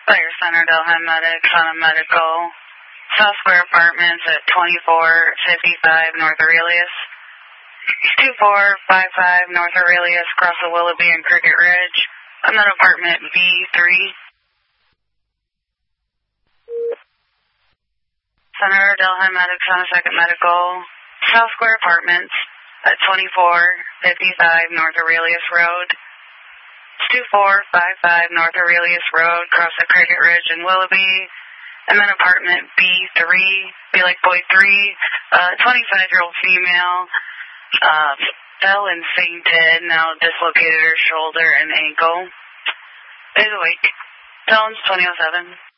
Fire Center, Delhi Medics on a medical. South Square Apartments at 2455 North Aurelius. 2455 North Aurelius, across the Willoughby and Cricket Ridge. I'm at apartment B3. Center, Delhi Medics on a second medical. South Square Apartments at 2455 North Aurelius Road. 2455 North Aurelius Road, across the Cricket Ridge in Willoughby. And then apartment B3, be like boy 3, 25-year-old female, fell and fainted, now dislocated her shoulder and ankle. Days awake. Tones 2007.